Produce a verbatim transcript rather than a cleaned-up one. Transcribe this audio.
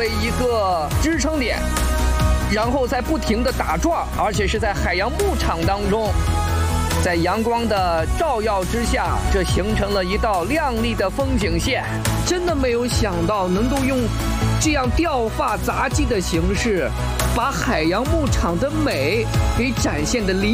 为一个支撑点，然后在不停的打转，而且是在海洋牧场当中，在阳光的照耀之下，这形成了一道亮丽的风景线。真的没有想到能够用这样钓发杂技的形式，把海洋牧场的美给展现的淋